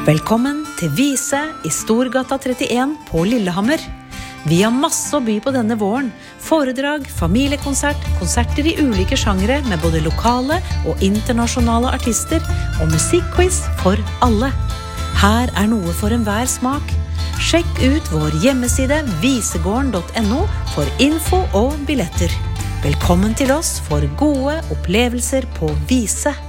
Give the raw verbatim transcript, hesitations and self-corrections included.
Velkommen til Vise I Storgata trettien på Lillehammer. Vi har masse å by på denne våren. Foredrag, familiekonsert, konserter I ulike sjangre med både lokale og internasjonale artister og musikkquiz for alle. Her er noe for enhver smak. Sjekk ut vår hjemmeside visegården punktum no for info og billetter. Velkommen til oss for gode opplevelser på Vise.